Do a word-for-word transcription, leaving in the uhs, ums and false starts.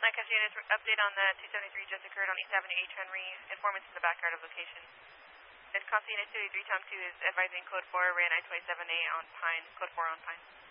Lancaster units, update on the two seventy-three just occurred on East Avenue H. Henry. Informants in the backyard of location. Mid-Costa Unit two three Tom two is advising code four, ran nine twenty-seven A on Pine, code four on Pine.